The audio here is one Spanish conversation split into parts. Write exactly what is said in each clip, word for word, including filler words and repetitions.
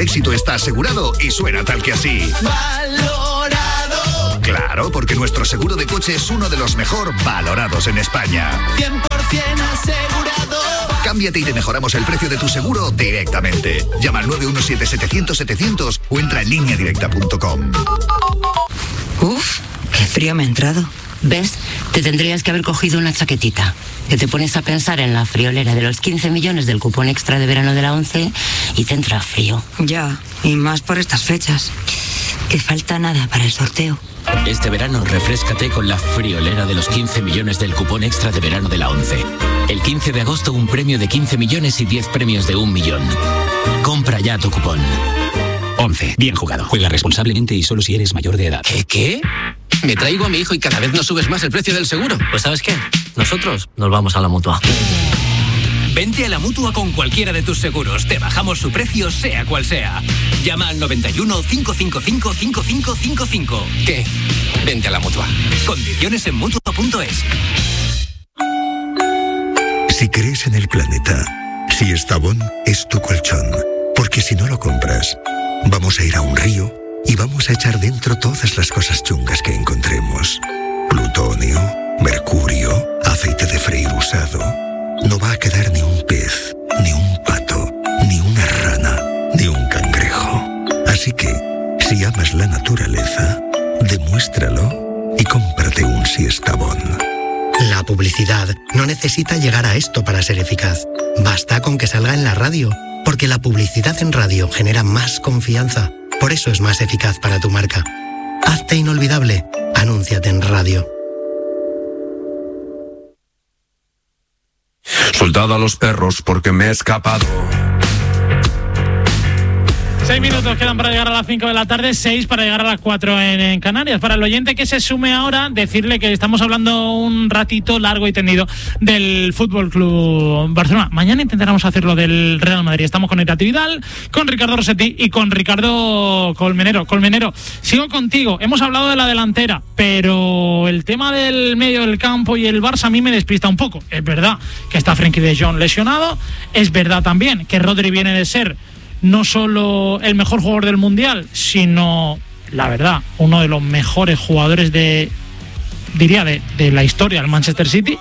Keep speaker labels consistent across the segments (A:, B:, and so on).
A: éxito está asegurado y suena tal que así.
B: Valorado.
A: Claro, porque nuestro seguro de coche es uno de los mejor valorados en España.
B: cien por ciento asegurado.
A: Cámbiate y te mejoramos el precio de tu seguro directamente. Llama al nueve uno siete setecientos setecientos o entra en línea directa punto com.
C: Uf, qué frío me ha entrado. ¿Ves? Te tendrías que haber cogido una chaquetita. Que te pones a pensar en la friolera de los quince millones del cupón extra de verano de la ONCE y te entra frío.
D: Ya, y más por estas fechas. Que falta nada para el sorteo.
E: Este verano refréscate con la friolera de los quince millones del cupón extra de verano de la ONCE. El quince de agosto un premio de quince millones y diez premios de un millón. Compra ya tu cupón.
F: ONCE. Bien jugado. Juega responsablemente y solo si eres mayor de edad.
E: ¿Qué? ¿Qué? Me traigo a mi hijo y cada vez no subes más el precio del seguro.
G: Pues ¿sabes qué? Nosotros nos vamos a la Mutua.
H: Vente a la Mutua con cualquiera de tus seguros. Te bajamos su precio, sea cual sea. Llama al noventa y uno, cincuenta y cinco, cincuenta y cinco cincuenta y cinco.
E: ¿Qué? Vente a la Mutua.
H: Condiciones en Mutua punto es.
I: Si crees en el planeta, si Estavón es tu colchón, porque si no lo compras, vamos a ir a un río y vamos a echar dentro todas las cosas chungas que encontremos. Plutonio, mercurio, aceite de freír usado. No va a quedar ni un pez, ni un pato, ni una rana, ni un cangrejo. Así que, si amas la naturaleza, demuéstralo y cómprate un Siestabón.
J: La publicidad no necesita llegar a esto para ser eficaz. Basta con que salga en la radio, porque la publicidad en radio genera más confianza. Por eso es más eficaz para tu marca. Hazte inolvidable. Anúnciate en radio.
K: Soltad a los perros porque me he escapado.
L: Seis minutos quedan para llegar a las cinco de la tarde, seis para llegar a las cuatro en, en Canarias. Para el oyente que se sume ahora, decirle que estamos hablando un ratito largo y tendido del Fútbol Club Barcelona. Mañana intentaremos hacerlo del Real Madrid. Estamos con Irati Vidal, con Ricardo Rossetti y con Ricardo Colmenero. Colmenero, sigo contigo. Hemos hablado de la delantera, pero el tema del medio del campo y el Barça a mí me despista un poco. Es verdad que está Frenkie de Jong lesionado. Es verdad también que Rodri viene de ser no solo el mejor jugador del Mundial, sino, la verdad, uno de los mejores jugadores de, diría, de, de la historia del Manchester City.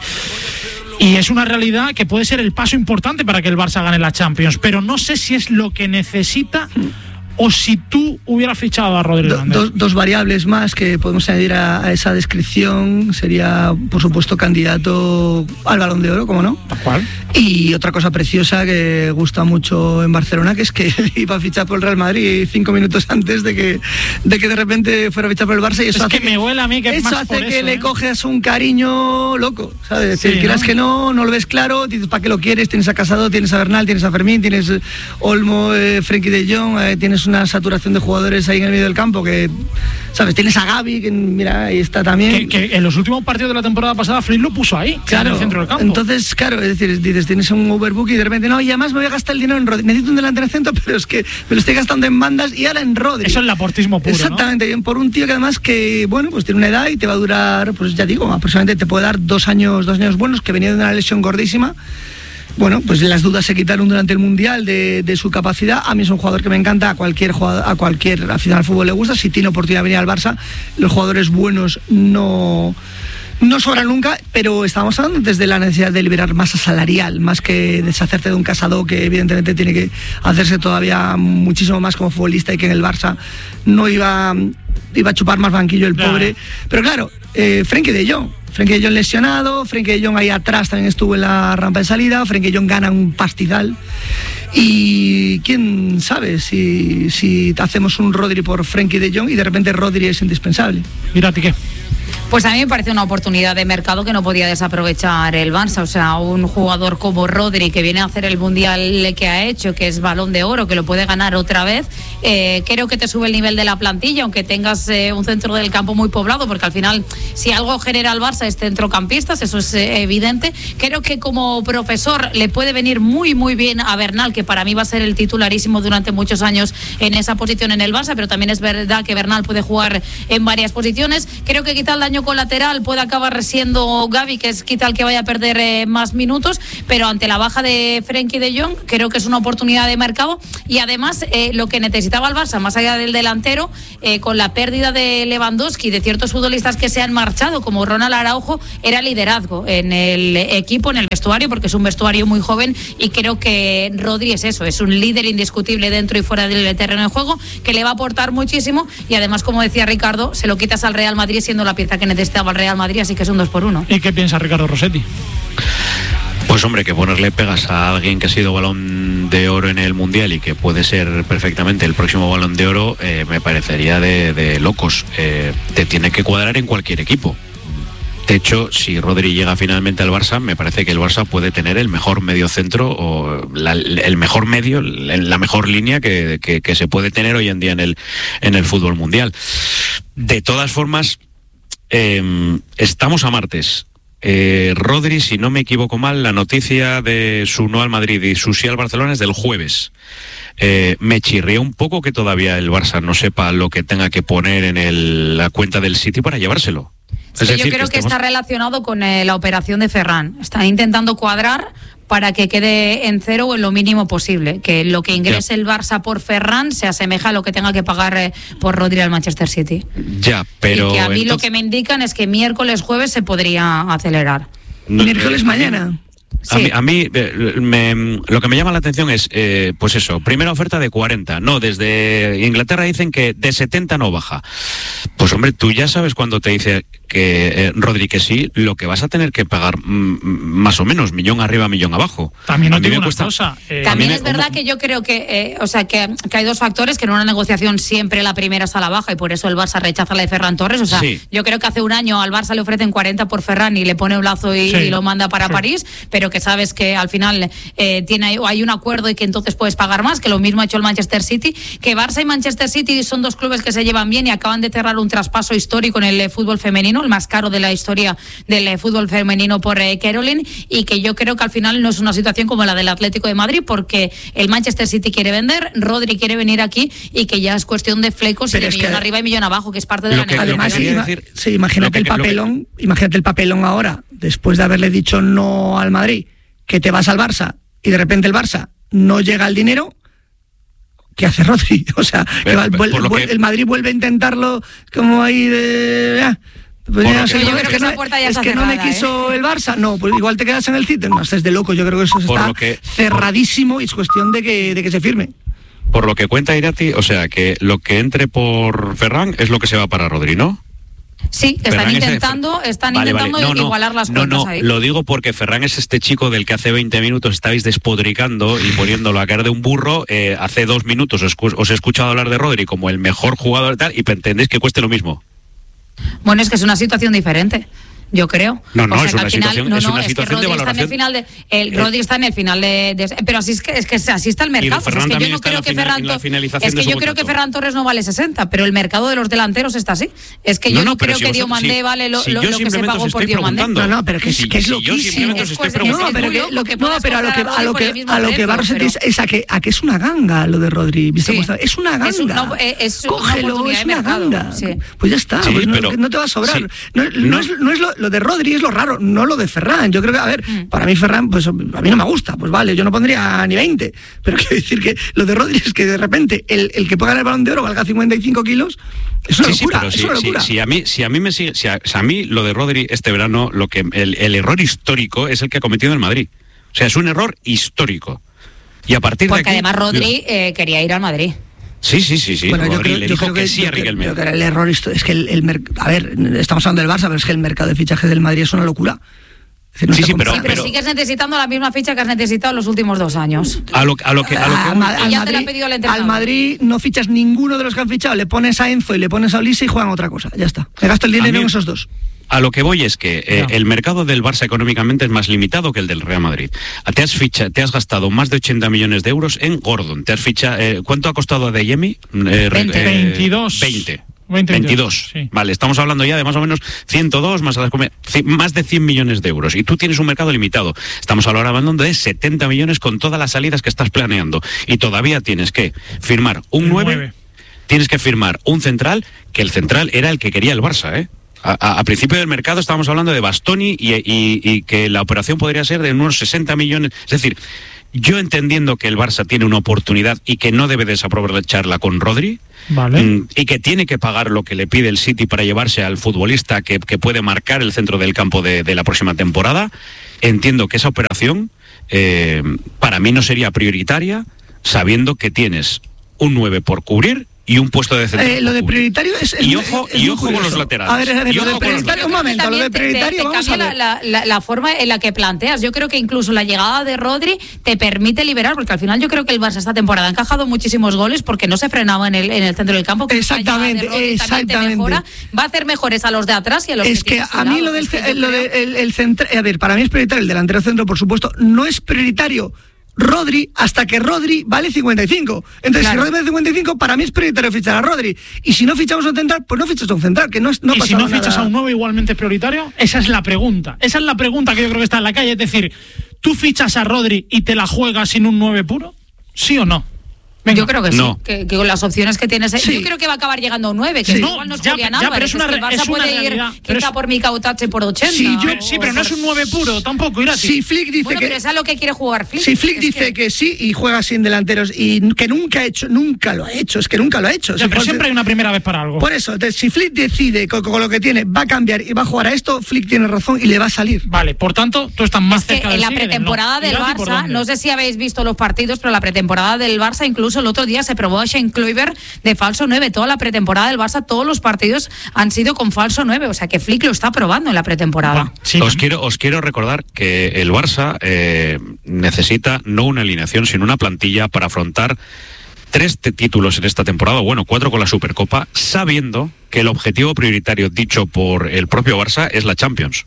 L: Y es una realidad que puede ser el paso importante para que el Barça gane la Champions, pero no sé si es lo que necesita o si tú hubieras fichado a Rodri.
M: Do, do, dos variables más que podemos añadir a, a esa descripción. Sería, por supuesto, candidato al Balón de Oro, ¿cómo no?
L: ¿Cuál?
M: Y otra cosa preciosa que gusta mucho en Barcelona, que es que iba a fichar por el Real Madrid cinco minutos antes de que de que de repente fuera a fichar por el Barça. Y eso
L: es
M: hace
L: que me huele a mí que
M: eso
L: es más
M: hace
L: por
M: que
L: eso,
M: le
L: ¿eh?
M: coges un cariño loco, ¿sabes? Sí, quieras ¿no? que no, no lo ves claro, dices, ¿para qué lo quieres? Tienes a Casado, tienes a Bernal, tienes a Fermín, tienes Olmo, eh, Frenkie de Jong, eh, tienes una saturación de jugadores ahí en el medio del campo que, ¿sabes? Tienes a Gavi, que mira, ahí está también.
L: Que, que en los últimos partidos de la temporada pasada Flick lo puso ahí, claro, en el centro del campo.
M: Entonces, claro, es decir, dices, tienes un overbook y de repente, no, y además me voy a gastar el dinero en Rodri. Necesito un delantero centro, pero es que me lo estoy gastando en bandas y ahora en Rodri.
L: Eso es el laportismo puro,
M: exactamente,
L: ¿no?
M: Por un tío que además que, bueno, pues tiene una edad y te va a durar, pues ya digo, aproximadamente te puede dar dos años, dos años buenos, que venía de una lesión gordísima. Bueno, pues las dudas se quitaron durante el Mundial de, de su capacidad. A mí es un jugador que me encanta, a cualquier jugador, a cualquier aficionado al fútbol le gusta. Si tiene oportunidad de venir al Barça, los jugadores buenos no, no sobran nunca, pero estábamos hablando desde la necesidad de liberar masa salarial, más que deshacerte de un Casado que evidentemente tiene que hacerse todavía muchísimo más como futbolista y que en el Barça no iba, iba a chupar más banquillo el pobre. Pero claro, eh, Frenkie de Jong. Frenkie de Jong lesionado, Frenkie de Jong ahí atrás también estuvo en la rampa de salida, Frenkie de Jong gana un pastizal y quién sabe si, si hacemos un Rodri por Frenkie de Jong y de repente Rodri es indispensable.
L: Mira, ¿qué?
N: Pues a mí me parece una oportunidad de mercado que no podía desaprovechar el Barça. O sea, un jugador como Rodri, que viene a hacer el Mundial que ha hecho, que es Balón de Oro, que lo puede ganar otra vez, eh, creo que te sube el nivel de la plantilla, aunque tengas eh, un centro del campo muy poblado, porque al final, si algo genera el Barça es centrocampistas, eso es eh, evidente. Creo que como profesor le puede venir muy, muy bien a Bernal, que para mí va a ser el titularísimo durante muchos años en esa posición en el Barça, pero también es verdad que Bernal puede jugar en varias posiciones. Creo que quizá el daño otro colateral puede acabar siendo Gavi, que es quizá el que vaya a perder eh, más minutos, pero ante la baja de Frenkie de Jong creo que es una oportunidad de mercado. Y además eh, lo que necesitaba el Barça, más allá del delantero, eh, con la pérdida de Lewandowski, de ciertos futbolistas que se han marchado, como Ronald Araujo, era liderazgo en el equipo, en el vestuario, porque es un vestuario muy joven, y creo que Rodri es eso, es un líder indiscutible dentro y fuera del terreno de juego, que le va a aportar muchísimo. Y además, como decía Ricardo, se lo quitas al Real Madrid siendo la pieza que necesitaba el Real Madrid, así que es un dos por uno.
L: ¿Y qué piensa Ricardo Rossetti?
O: Pues hombre, que ponerle pegas a alguien que ha sido balón de oro en el Mundial y que puede ser perfectamente el próximo balón de oro, eh, me parecería de, de locos. Eh, te tiene que cuadrar en cualquier equipo. De hecho, si Rodri llega finalmente al Barça, me parece que el Barça puede tener el mejor mediocentro o la, el mejor medio, la mejor línea que, que, que se puede tener hoy en día en el, en el fútbol mundial. De todas formas, eh, estamos a martes. Eh, Rodri, si no me equivoco mal, la noticia de su no al Madrid y su sí al Barcelona es del jueves. Eh, me chirría un poco que todavía el Barça no sepa lo que tenga que poner en el, la cuenta del City para llevárselo.
N: Sí, yo creo que, que está relacionado con eh, la operación de Ferran. Están intentando cuadrar para que quede en cero o en lo mínimo posible. Que lo que ingrese ya. el Barça por Ferran se asemeja a lo que tenga que pagar eh, por Rodri al Manchester City.
O: Ya, pero...
N: Y que a mí
O: entonces...
N: lo que me indican es que miércoles, jueves se podría acelerar.
M: No, miércoles eh, mañana.
O: A sí. mí, a mí me, lo que me llama la atención es, eh, pues eso, primera oferta de cuarenta. No, desde Inglaterra dicen que de setenta no baja. Pues hombre, tú ya sabes cuando te dice que eh, Rodri que sí, lo que vas a tener que pagar mm, más o menos, millón arriba, millón abajo.
L: También no digo una cuesta, cosa.
N: Eh, también es verdad que yo creo que, eh, o sea, que, que hay dos factores, que en una negociación siempre la primera es a la baja y por eso el Barça rechaza la de Ferran Torres. O sea, sí. yo creo que hace un año al Barça le ofrecen cuarenta por Ferran y le pone un lazo y, sí. y lo manda para sí. París, pero que sabes que al final eh, tiene hay un acuerdo y que entonces puedes pagar más, que lo mismo ha hecho el Manchester City, que Barça y Manchester City son dos clubes que se llevan bien y acaban de cerrar un traspaso histórico en el eh, fútbol femenino, el más caro de la historia del eh, fútbol femenino por eh, Caroline, y que yo creo que al final no es una situación como la del Atlético de Madrid, porque el Manchester City quiere vender, Rodri quiere venir aquí y que ya es cuestión de flecos pero y de millón que... arriba y millón abajo, que es parte de la
M: que,
N: negociación.
M: Además, ima- decir, sí, imagínate que, el papelón, que... imagínate el papelón ahora, después de haberle dicho no al Madrid, que te vas al Barça y de repente el Barça no llega al dinero, ¿qué hace Rodri? O sea, pero, que va, vuel, vuel, que... el Madrid vuelve a intentarlo como ahí de... Ah, pues ya,
N: que, yo creo que, que, no,
M: es que no me quiso ¿eh? el Barça. No, pues igual te quedas en el City. No, estás de loco. Yo creo que eso está que, cerradísimo y es cuestión de que, de que se firme.
O: Por lo que cuenta Irati, o sea, que lo que entre por Ferran es lo que se va para Rodri, ¿no?
N: Sí, que están intentando, están vale, intentando vale. No, igualar las cuentas
O: no, no,
N: ahí.
O: Lo digo porque Ferran es este chico del que hace veinte minutos estáis despodricando y poniéndolo a caer de un burro. Eh, hace dos minutos os, os he escuchado hablar de Rodri como el mejor jugador y tal, y pretendéis que cueste lo mismo.
N: Bueno, es que es una situación diferente. Yo creo.
O: No, no,
N: o sea,
O: es, una
N: final,
O: situación,
N: no,
O: es una
N: no,
O: situación
N: es que
O: de valoración.
N: Está en el final de, el, Rodri está en el final de, de... Pero así es que, es que así está el mercado. O sea, es que yo no creo que Ferran Es que yo creo que Ferran Torres no vale sesenta, pero el mercado de los delanteros está así. Es que yo no, no, no creo si que Diomandé si, vale lo, si lo, lo que se pagó por Diomandé.
M: No, no, pero que es, si, que es loquísimo. No, pero que, lo que, no, pero a lo que a lo que a lo que va es a que a que es una ganga lo de Rodri. Es una ganga. Cógelo, es una ganga. Pues ya está, no te va a sobrar. No es lo de Rodri, es lo raro, no lo de Ferran. Yo creo que, a ver, mm. para mí Ferran, pues a mí no me gusta, pues vale, yo no pondría ni veinte, pero quiero decir que lo de Rodri es que de repente el, el que pueda ganar el Balón de Oro valga cincuenta y cinco kilos, es una sí, locura, sí, es
O: sí,
M: una locura.
O: Sí, sí, a mí, si a mí me sigue, si a, si a mí lo de Rodri este verano, lo que el, el error histórico es el que ha cometido el Madrid. O sea, es un error histórico. Y a partir
N: Porque
O: de aquí,
N: además Rodri eh, quería ir al Madrid.
O: Sí, sí, sí, sí.
M: Bueno,
O: Rodri
M: yo creo,
O: le
M: yo
O: dijo
M: creo
O: que,
M: que
O: sí a Riquelme.
M: Yo creo que el error es que el, el a ver, estamos hablando del Barça, pero es que el mercado de fichajes del Madrid es una locura. Es decir, no
O: sí, sí, pero,
N: sí, pero, pero sigues necesitando la misma ficha que has necesitado en los últimos dos años.
O: A lo, a lo que, a lo que
M: al, Madrid, ya te la ha pedido el entrenador. Al Madrid no fichas ninguno de los que han fichado, le pones a Enzo y le pones a Olise y juegan otra cosa. Ya está. Me gasto el dinero en esos dos.
O: A lo que voy es que eh, no. el mercado del Barça económicamente es más limitado que el del Real Madrid. Te has ficha, te has gastado más de ochenta millones de euros en Gordon. Te has ficha, eh, ¿cuánto ha costado a Adeyemi?
L: Eh, veinte. Eh, veintidós.
O: veinte. veintidós. Sí. Vale, estamos hablando ya de más o menos ciento dos, más, más de cien millones de euros. Y tú tienes un mercado limitado. Estamos ahora hablando de setenta millones con todas las salidas que estás planeando. Y todavía tienes que firmar un nueve, tienes que firmar un central, que el central era el que quería el Barça, ¿eh? A, a principio del mercado estábamos hablando de Bastoni y, y, y que la operación podría ser de unos sesenta millones. Es decir, yo entendiendo que el Barça tiene una oportunidad y que no debe desaprovecharla con Rodri,
L: vale.
O: mmm, y que tiene que pagar lo que le pide el City para llevarse al futbolista que, que puede marcar el centro del campo de, de la próxima temporada, entiendo que esa operación eh, para mí no sería prioritaria, sabiendo que tienes un nueve por cubrir y un puesto de centro.
M: Eh, lo de prioritario es, es
O: y ojo,
M: es
O: y ojo con los laterales.
M: A ver, a ver,
O: y
M: lo de prioritario, un momento, lo de prioritario,
N: te, te
M: vamos a
N: cambia
M: ver.
N: La, la, la forma en la que planteas. Yo creo que incluso la llegada de Rodri te permite liberar, porque al final yo creo que el Barça esta temporada ha encajado muchísimos goles porque no se frenaba en el, en el centro del campo.
M: Exactamente, exactamente.
N: Mejora, va a hacer mejores a los de atrás y a los
M: es
N: que
M: que a mí
N: lado.
M: lo del
N: es que
M: lo de, el, el centro, a ver, para mí es prioritario el delantero centro, por supuesto, no es prioritario Rodri hasta que Rodri vale cincuenta y cinco. Entonces, claro, si Rodri vale cincuenta y cinco, para mí es prioritario fichar a Rodri. Y si no fichamos a un central, pues no fichas a un central, que no es no
L: ¿Y si no fichas nada. a un nuevo igualmente es prioritario? Esa es la pregunta. Esa es la pregunta que yo creo que está en la calle. Es decir, ¿tú fichas a Rodri y te la juegas sin un nueve puro? ¿Sí o no?
N: Venga. Yo creo que sí,
O: no.
N: que, que con las opciones que tienes,
M: sí.
N: Yo creo que va a acabar llegando a un nueve, que
M: sí.
N: igual no es
L: ya,
N: Julián
L: ya,
N: Álvarez,
L: pero es una,
N: es que el Barça
L: es una
N: puede
L: realidad,
N: ir quinta por Micautache por ochenta.
L: Sí, yo,
N: o,
L: sí, pero no es un nueve puro, tampoco, Irati.
M: Si Flick dice
N: bueno,
M: que...
N: pero es a lo que quiere jugar Flick.
M: Si Flick
N: es
M: dice que... que sí y juega sin delanteros y que nunca ha hecho, nunca lo ha hecho, es que nunca lo ha hecho.
L: Ya,
M: si
L: pero
M: Juan...
L: siempre hay una primera vez para algo.
M: Por eso, entonces, si Flick decide con, con lo que tiene, va a cambiar y va a jugar a esto, Flick tiene razón y le va a salir.
L: Vale, por tanto, tú estás más
N: es que
L: cerca del
N: en la
L: sí
N: pretemporada
L: del, no.
N: del Barça, no sé si habéis visto los partidos, pero la pretemporada del Barça, incluso el otro día se probó a Shane Kluivert de falso nueve. Toda la pretemporada del Barça, todos los partidos han sido con falso nueve. O sea que Flick lo está probando en la pretemporada.
O: Bueno, sí. os, quiero, os quiero recordar que el Barça eh, necesita no una alineación, sino una plantilla para afrontar tres títulos en esta temporada, bueno, cuatro con la Supercopa, sabiendo que el objetivo prioritario dicho por el propio Barça es la Champions.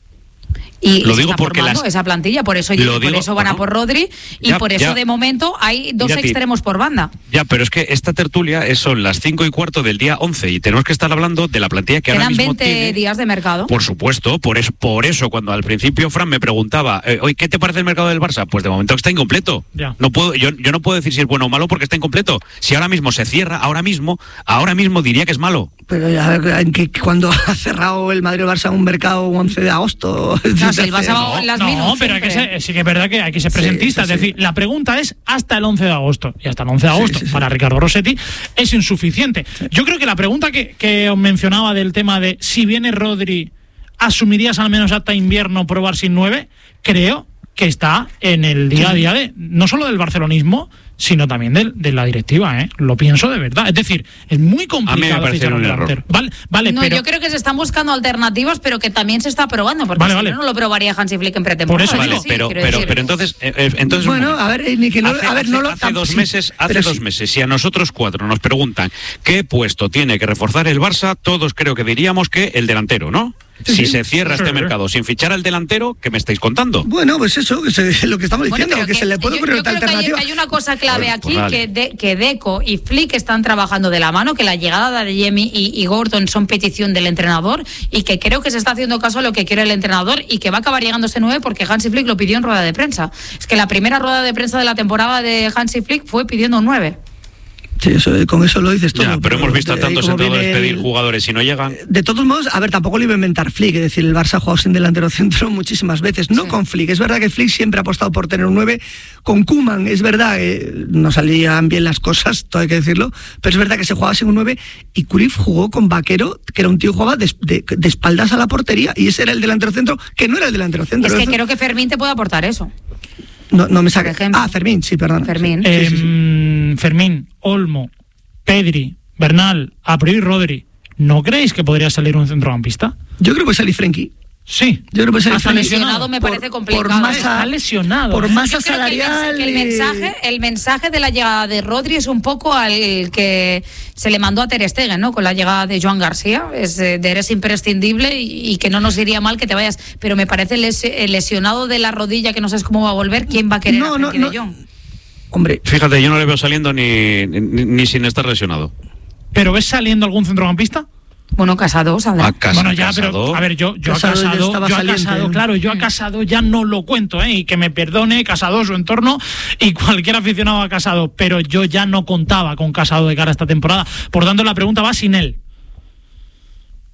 N: Y
O: lo
N: se
O: digo
N: está
O: porque
N: formando
O: las...
N: esa plantilla, por eso,
O: lo
N: por
O: digo,
N: eso van
O: bueno,
N: a por Rodri y
O: ya,
N: por eso
O: ya.
N: de momento hay dos
O: Irati.
N: extremos por banda.
O: Ya, pero es que esta tertulia es, son las cinco y cuarto del día once y tenemos que estar hablando de la plantilla que
N: Quedan
O: ahora mismo
N: veinte
O: tiene...
N: días de mercado.
O: Por supuesto, por eso, por eso cuando al principio Fran me preguntaba, eh, oye, ¿qué te parece el mercado del Barça? Pues de momento está incompleto.
L: Ya.
O: No puedo, yo, yo no puedo decir si es bueno o malo porque está incompleto. Si ahora mismo se cierra, ahora mismo, ahora mismo diría que es malo.
M: Pero a ver, ¿en qué, cuando ha cerrado el Madrid o Barça un mercado once de agosto?
N: No, si el Barça va en las
L: no,
N: minutos,
L: pero hay que ser, sí que es verdad que hay que ser
M: Sí,
L: presentista.
M: sí,
L: es decir,
M: sí.
L: la pregunta es hasta el once de agosto. Y hasta el once de agosto,
M: Sí, sí, sí.
L: para Ricardo Rossetti, es insuficiente. Sí. Yo creo que la pregunta que, que os mencionaba del tema de si viene Rodri, ¿asumirías al menos hasta invierno probar sin nueve? Creo que está en el día a día de no solo del barcelonismo, sino también de, de la directiva, ¿eh? Lo pienso de verdad. Es decir, es muy complicado fichar un delantero. Vale, vale,
N: no,
L: pero...
N: yo creo que se están buscando alternativas, pero que también se está probando, porque
L: vale,
N: si
L: vale.
N: no, no lo probaría Hansi Flick en pretemporada.
L: Por eso
O: vale,
L: digo,
O: pero,
N: sí,
O: pero, pero entonces, eh, entonces
M: bueno, a ver, eh, ni que no,
O: hace,
M: a ver,
O: hace,
M: no lo
O: hace dos
M: sí,
O: meses, hace dos
M: sí.
O: meses, si a nosotros cuatro nos preguntan qué puesto tiene que reforzar el Barça, todos creo que diríamos que el delantero, ¿no?
M: Sí,
O: si
M: sí.
O: se cierra
L: Sí,
O: este
L: sí.
O: mercado sin fichar al delantero, ¿qué me estáis contando?
M: Bueno, pues eso, que se, lo que estamos
N: Bueno,
M: diciendo,
N: pero
M: que,
N: que
M: se le puede
N: yo-
M: ocurrir
N: yo
M: otra
N: creo que hay-
M: alternativa.
N: Hay, una cosa clave
O: Bueno,
N: aquí,
O: pues vale.
N: que, de- que Deco y Flick están trabajando de la mano, que la llegada de Yemi y, y Gordon son petición del entrenador y que creo que se está haciendo caso a lo que quiere el entrenador y que va a acabar llegando ese nueve porque Hansi Flick lo pidió en rueda de prensa. Es que la primera rueda de prensa de la temporada de Hansi Flick fue pidiendo un nueve.
M: Sí, eso, con eso lo dices todo.
O: Ya, pero hemos visto a
M: de-
O: tantos
M: como
O: entrenadores
M: viene
O: pedir
M: el-
O: jugadores y no llegan.
M: De todos modos, a ver, tampoco lo iba a inventar Flick, es decir, el Barça ha jugado sin delantero centro muchísimas veces, no
N: Sí.
M: con Flick. Es verdad que Flick siempre ha apostado por tener un nueve. Con Koeman, es verdad que no salían bien las cosas, todo hay que decirlo, pero es verdad que se jugaba sin un nueve y Cruyff jugó con Vaquero, que era un tío que jugaba de, de- de espaldas a la portería y ese era el delantero centro, que no era el delantero centro.
N: Es que
M: Eso-
N: creo que Fermín te puede aportar eso.
M: no, no me saque.
N: por ejemplo.
M: Ah, Fermín, sí, perdón.
N: Fermín.
M: Sí, sí, sí, sí.
L: Eh, Fermín, Olmo, Pedri, Bernal, a priori Rodri. ¿No creéis que podría salir un centrocampista?
M: Yo creo que salí Frenkie.
L: Sí.
M: Yo creo que salí
L: Hasta
M: Frenkie.
N: lesionado me
M: Por-
N: parece
M: por
N: complicado.
M: masa-
L: Está lesionado.
M: por
L: ¿eh?
M: masa
N: Yo creo que el mens-
M: salarial.
N: que el,
M: y-
N: mensaje, el mensaje de la llegada de Rodri es un poco al que se le mandó a Ter Stegen, ¿no? Con la llegada de Joan García, es eh, de eres imprescindible y, y que no nos iría mal que te vayas, pero me parece les- el lesionado de la rodilla que no sabes cómo va a volver, ¿quién va a querer
M: No,
N: a
M: no,
N: Frenkie
M: no.
N: de Jong?
M: Hombre,
O: Fíjate, yo no le veo saliendo ni, ni, ni sin estar lesionado.
L: ¿Pero ves saliendo algún centrocampista?
N: Bueno, Casado, saldrá.
O: A Casa-
L: bueno, ya,
O: Casado.
L: pero a ver, yo, yo
M: Casado
L: a
M: ya
L: Casado,
M: estaba
L: yo a
M: saliente.
L: Casado, claro, yo a Casado ya no lo cuento, ¿eh? Y que me perdone Casado, su entorno y cualquier aficionado a Casado, pero yo ya no contaba con Casado de cara a esta temporada. Por tanto, la pregunta va sin él. ¿Pero ves saliendo algún centrocampista?
M: hombre,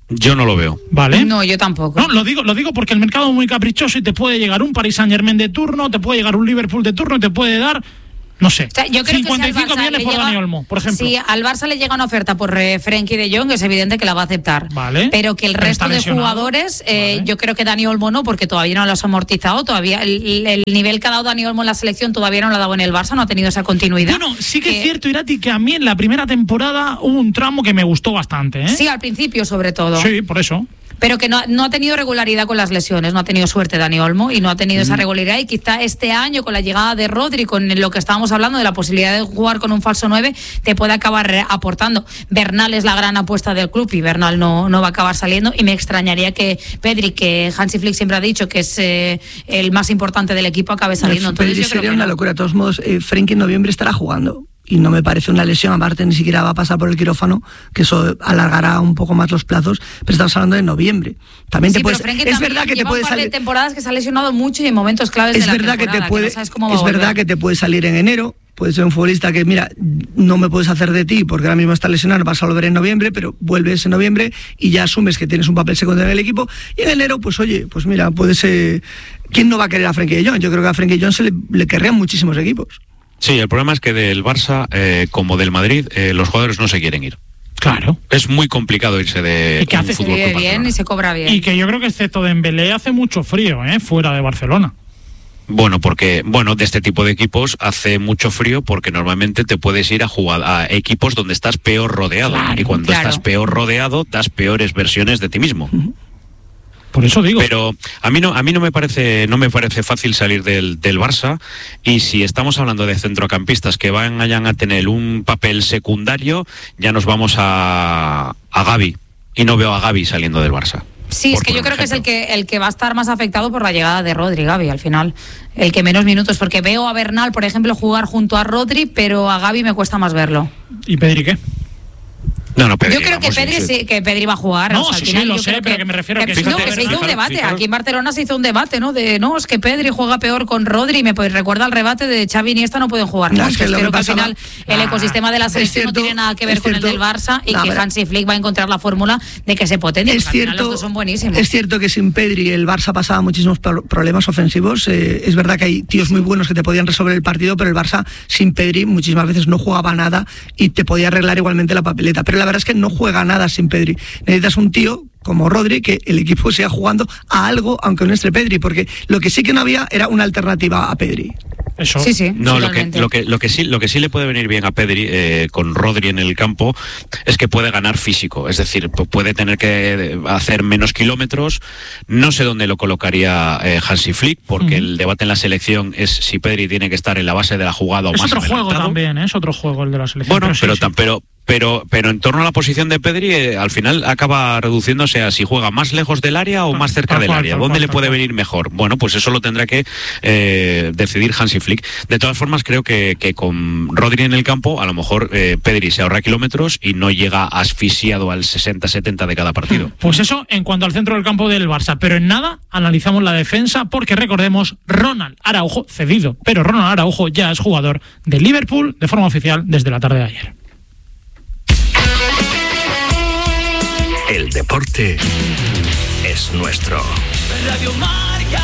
O: Yo no lo veo.
L: ¿Vale?
N: No, yo tampoco.
L: No, lo digo, lo digo porque el mercado es muy caprichoso y te puede llegar un Paris Saint-Germain de turno, te puede llegar un Liverpool de turno y te puede dar... No sé,
N: o sea, yo creo
L: cincuenta y cinco
N: que si
L: millones por
N: llega,
L: Dani Olmo, por ejemplo.
N: Si al Barça le llega una oferta por eh, Frenkie de Jong, es evidente que la va a aceptar.
L: Vale.
N: Pero que el
L: Pero
N: resto de jugadores, eh, vale. yo creo que Dani Olmo no, porque todavía no lo has amortizado, todavía el, el nivel que ha dado Dani Olmo en la selección todavía no lo ha dado en el Barça, no ha tenido esa continuidad.
L: Bueno, sí que,
N: que...
L: es cierto, Irati, que a mí en la primera temporada hubo un tramo que me gustó bastante, ¿eh?
N: Sí, al principio sobre todo.
L: Sí, por eso.
N: Pero que no, no ha tenido regularidad con las lesiones, no ha tenido suerte Dani Olmo y no ha tenido mm. esa regularidad, y quizá este año con la llegada de Rodri, con lo que estábamos hablando de la posibilidad de jugar con un falso nueve, te puede acabar aportando. Bernal es la gran apuesta del club y Bernal no, no va a acabar saliendo, y me extrañaría que Pedri, que Hansi Flick siempre ha dicho que es eh, el más importante del equipo, acabe saliendo. Entonces,
M: Pedri
N: yo creo
M: sería
N: que
M: una
N: no.
M: locura. De todos modos, eh, Frenkie en noviembre estará jugando. Y no me parece una lesión, aparte ni siquiera va a pasar por el quirófano, que eso alargará un poco más los plazos, pero estamos hablando de noviembre. También
N: sí,
M: te puedes,
N: es
M: verdad que te puede salir
N: de temporadas que se ha lesionado mucho y en momentos claves
M: es
N: de la
M: verdad
N: temporada,
M: que te puede,
N: que no sabes cómo va
M: es
N: a
M: verdad que te puede salir en enero. Puede ser un futbolista que, mira, no me puedes hacer de ti porque ahora mismo está lesionado, vas a volver en noviembre, pero vuelves en noviembre y ya asumes que tienes un papel secundario en el equipo. Y en enero, pues oye, pues mira, puede ser... ¿Quién no va a querer a Frenkie de Jong? Yo creo que a Frenkie de Jong se le, le querrían muchísimos equipos.
O: Sí, el problema es que del Barça, eh, como del Madrid, eh, los jugadores no se quieren ir.
L: Claro.
O: Es muy complicado irse de
L: y que
O: un
L: hace,
O: fútbol
N: se vive bien y se cobra bien.
L: Y que yo creo que excepto Dembélé hace mucho frío, ¿eh? Fuera de Barcelona.
O: Bueno, porque bueno, de este tipo de equipos hace mucho frío porque normalmente te puedes ir a jugar a equipos donde estás peor rodeado. Claro, y cuando claro. estás peor rodeado, das peores versiones de ti mismo.
L: Uh-huh. Por eso digo.
O: Pero a mí no, a mí no me parece, no me parece fácil salir del, del Barça, y si estamos hablando de centrocampistas que vayan a tener un papel secundario, ya nos vamos a, a Gavi, y no veo a Gavi saliendo del Barça.
N: Sí, es que yo creo que es el que el que va a estar más afectado por la llegada de Rodri, Gavi, al final. El que menos minutos, porque veo a Bernal, por ejemplo, jugar junto a Rodri, pero a Gavi me cuesta más verlo.
L: ¿Y Pedri qué?
O: No, no, Pedri,
N: yo creo que Pedri, sí, que Pedri va a jugar.
L: No,
N: o sea,
L: sí,
N: al final,
L: sí, lo
N: yo
L: sé,
N: creo
L: pero
N: que,
L: que me refiero
N: que,
L: que...
N: No,
L: fíjate,
N: que se hizo
L: fijaros,
N: un debate.
L: fijaros.
N: Aquí en Barcelona se hizo un debate, ¿no? De, no, es que Pedri juega peor con Rodri, me pues, recuerda al rebate de Xavi y Iniesta no pueden jugar
M: no,
N: juntos.
M: Es que
N: creo que,
M: que
N: al final
M: ah,
N: el ecosistema de la selección
M: cierto,
N: no tiene nada que ver con
M: cierto,
N: el del Barça, y
M: no,
N: que
M: pero,
N: Hansi Flick va a encontrar la fórmula de que se potencie.
M: Es cierto,
N: al final los dos son buenísimos.
M: Es cierto que sin Pedri el Barça pasaba muchísimos problemas ofensivos. Eh, es verdad que hay tíos muy buenos que te podían resolver el partido, pero el Barça sin Pedri muchísimas veces no jugaba nada y te podía arreglar igualmente la papeleta. Pero la verdad es que no juega nada sin Pedri. Necesitas un tío como Rodri, que el equipo siga jugando a algo, aunque no esté Pedri, porque lo que sí que no había era una alternativa a Pedri.
L: Eso.
N: Sí, sí.
O: No, lo que, lo que lo que sí lo que sí le puede venir bien a Pedri eh, con Rodri en el campo es que puede ganar físico, es decir, puede tener que hacer menos kilómetros. No sé dónde lo colocaría eh, Hansi Flick, porque uh-huh. el debate en la selección es si Pedri tiene que estar en la base de la jugada o
L: es
O: más
L: otro
O: adelantado.
L: juego también, ¿eh? Es otro juego el de la selección.
O: Bueno, pero
L: pero, sí,
O: pero,
L: sí.
O: pero Pero, pero en torno a la posición de Pedri, eh, al final acaba reduciéndose a si juega más lejos del área o más cerca
L: tal
O: del
L: cual,
O: área.
L: tal
O: ¿Dónde
L: cual,
O: le
L: tal
O: puede
L: cual.
O: venir mejor? Bueno, pues eso lo tendrá que eh, decidir Hansi Flick. De todas formas, creo que, que con Rodri en el campo, a lo mejor eh, Pedri se ahorra kilómetros y no llega asfixiado al sesenta setenta de cada partido.
L: Pues eso en cuanto al centro del campo del Barça. Pero en nada analizamos la defensa, porque recordemos, Ronald Araujo, cedido, pero Ronald Araujo ya es jugador de Liverpool de forma oficial desde la tarde de ayer.
A: El deporte es nuestro.
B: Radio Marca.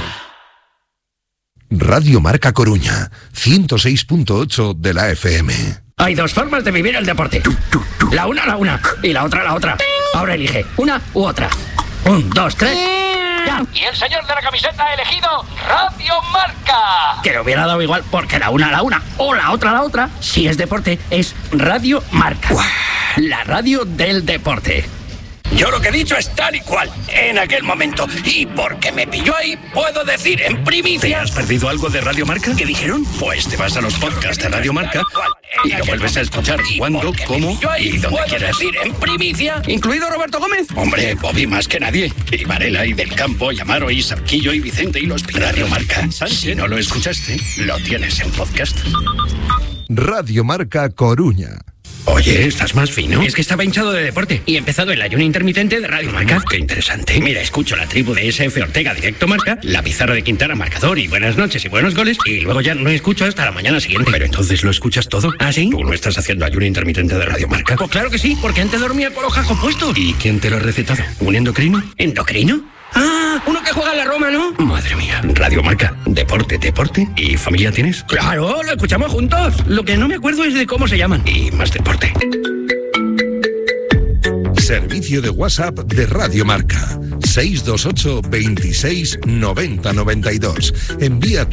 I: Radio Marca Coruña, ciento seis punto ocho de la F M.
P: Hay dos formas de vivir el deporte. La una, la una. Y la otra, la otra. Ahora elige una u otra. Un, dos, tres. ¡Ya!
H: Y el señor de la camiseta ha elegido Radio Marca.
P: Que le hubiera dado igual, porque la una, la una. O la otra, la otra. Si es deporte, es Radio Marca. La radio del deporte.
Q: Yo lo que he dicho es tal y cual, en aquel momento. Y porque me pilló ahí, puedo decir en primicia...
R: ¿Te has perdido algo de Radio Marca?
Q: ¿Qué dijeron?
R: Pues te vas a los podcasts de Radio Marca y lo vuelves a escuchar cuando, cómo y donde quieras.
Q: Decir en primicia...
P: ¿Incluido Roberto Gómez?
Q: Hombre, Bobby más que nadie. Y Varela, y Del Campo, y Amaro, y Sarquillo, y Vicente, y los Radio Marca. Si no lo escuchaste, lo tienes en podcast.
I: Radio Marca Coruña.
R: Oye, estás más fino. Es que estaba hinchado de deporte y he empezado el ayuno intermitente de Radio Marca. Qué interesante. Mira, escucho la tribu de S F Ortega Directo Marca, la pizarra de Quintana Marcador y buenas noches y buenos goles, y luego ya no escucho hasta la mañana siguiente. Pero entonces lo escuchas todo. ¿Ah, sí? ¿Tú no estás haciendo ayuno intermitente de Radio Marca? Pues claro que sí, porque antes dormía con los jajos puestos. ¿Y quién te lo ha recetado? ¿Un endocrino? ¿Endocrino? Ah, uno que juega en la Roma, ¿no? Madre mía. Radio Marca. Deporte, deporte. ¿Y familia tienes? Claro, lo escuchamos juntos. Lo que no me acuerdo es de cómo se llaman. Y más deporte.
S: Servicio de WhatsApp de Radio Marca. seis dos ocho, veintiséis, noventa, noventa y dos. Envía